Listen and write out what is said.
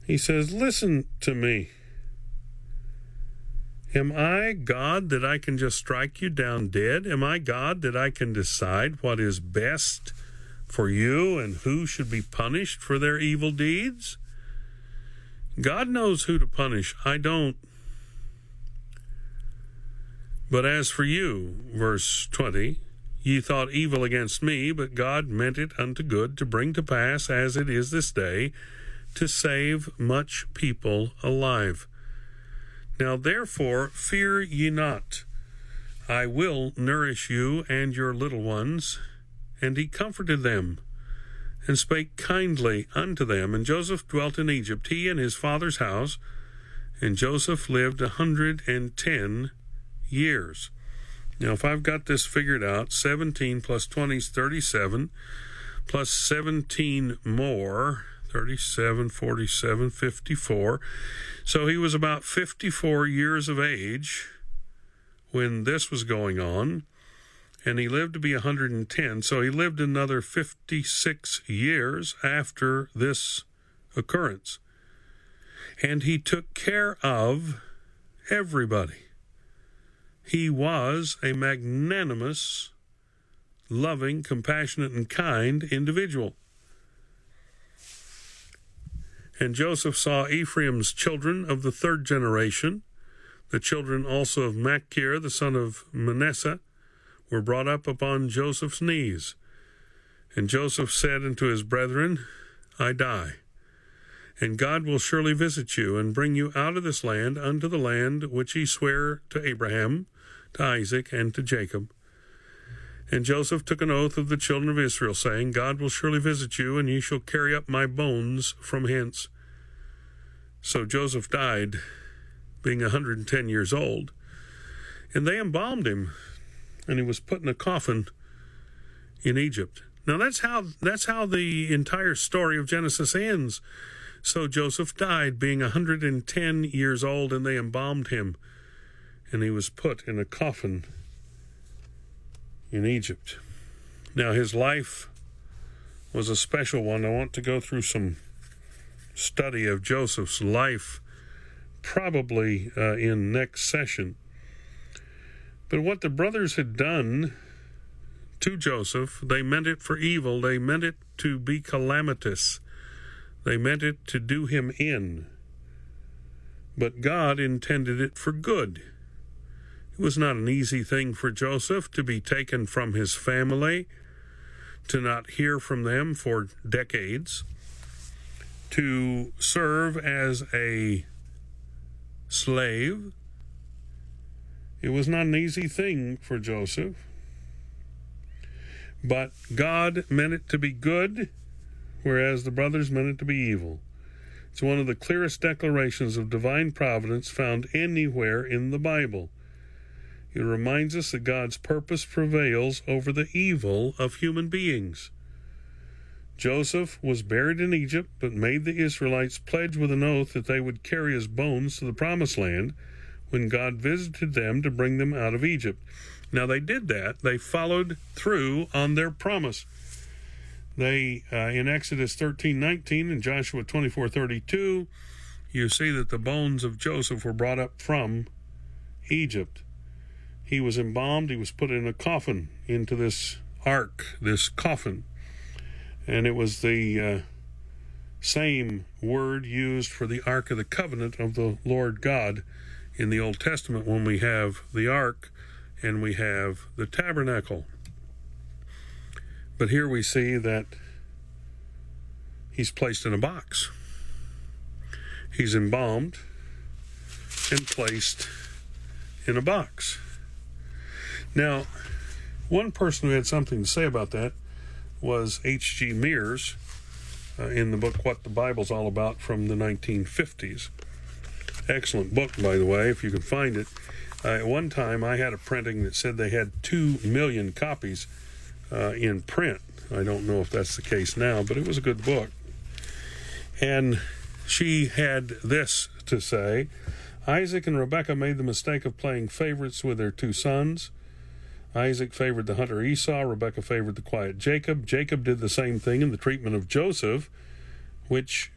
He says, listen to me. Am I God that I can just strike you down dead? Am I God that I can decide what is best for you and who should be punished for their evil deeds? God knows who to punish. I don't. But as for you, verse 20, ye thought evil against me, but God meant it unto good, to bring to pass, as it is this day, to save much people alive. Now therefore fear ye not. I will nourish you and your little ones. And he comforted them, and spake kindly unto them. And Joseph dwelt in Egypt, he and his father's house. And Joseph lived 110 years. Now, if I've got this figured out, 17 plus 20 is 37, plus 17 more, 37, 47, 54. So he was about 54 years of age when this was going on, and he lived to be 110. So he lived another 56 years after this occurrence. And he took care of everybody. He was a magnanimous, loving, compassionate, and kind individual. And Joseph saw Ephraim's children of the third generation. The children also of Machir, the son of Manasseh, were brought up upon Joseph's knees. And Joseph said unto his brethren, I die. And God will surely visit you, and bring you out of this land unto the land which he sware to Abraham, to Isaac, and to Jacob. And Joseph took an oath of the children of Israel, saying, God will surely visit you, and ye shall carry up my bones from hence. So Joseph died, being 110 years old. And they embalmed him, and he was put in a coffin in Egypt. Now that's how the entire story of Genesis ends. So Joseph died, being 110 years old, and they embalmed him, and he was put in a coffin in Egypt. Now, his life was a special one. I want to go through some study of Joseph's life, probably in next session. But what the brothers had done to Joseph, they meant it for evil. They meant it to be calamitous. They meant it to do him in. But God intended it for good. It was not an easy thing for Joseph to be taken from his family, to not hear from them for decades, to serve as a slave. It was not an easy thing for Joseph. But God meant it to be good, whereas the brothers meant it to be evil. It's one of the clearest declarations of divine providence found anywhere in the Bible. It reminds us that God's purpose prevails over the evil of human beings. Joseph was buried in Egypt, but made the Israelites pledge with an oath that they would carry his bones to the promised land when God visited them to bring them out of Egypt. Now they did that. They followed through on their promise. They, in Exodus 13:19 and Joshua 24:32, you see that the bones of Joseph were brought up from Egypt. He was embalmed. He was put in a coffin into this ark, this coffin. And it was the same word used for the Ark of the Covenant of the Lord God in the Old Testament, when we have the ark and we have the tabernacle. But here we see that he's placed in a box. He's embalmed and placed in a box. Now, one person who had something to say about that was H.G. Mears in the book What the Bible's All About from the 1950s. Excellent book, by the way, if you can find it. At one time, I had a printing that said they had 2 million copies in print. I don't know if that's the case now, but it was a good book. And she had this to say: Isaac and Rebekah made the mistake of playing favorites with their 2 sons. Isaac favored the hunter Esau. Rebekah favored the quiet Jacob. Jacob did the same thing in the treatment of Joseph, which